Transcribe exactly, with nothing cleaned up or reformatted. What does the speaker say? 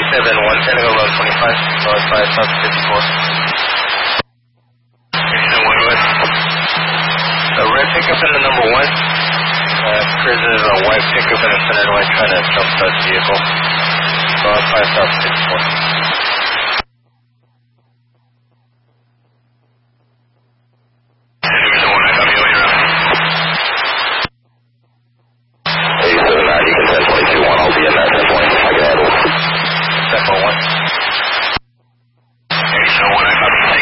seven one, Tango eleven twenty-five, North five South fifty-four. Houston one one. A red pickup in the number one. Uh, cruises a white pickup in the center white trying to jump start the vehicle. North five South fifty-four.